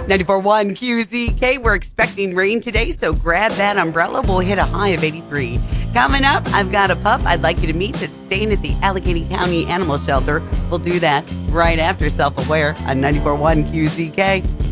94.1 QZK. We're expecting rain today, so grab that umbrella. We'll hit a high of 83. Coming up, I've got a pup I'd like you to meet that's staying at the Allegheny County Animal Shelter. We'll do that right after Self-Aware on 94.1 QZK.